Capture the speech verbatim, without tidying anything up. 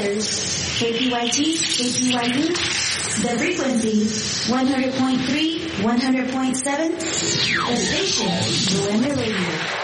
letters. K P Y T, K P Y U. The frequency, one hundred point three, one hundred point seven. The station, November Radio.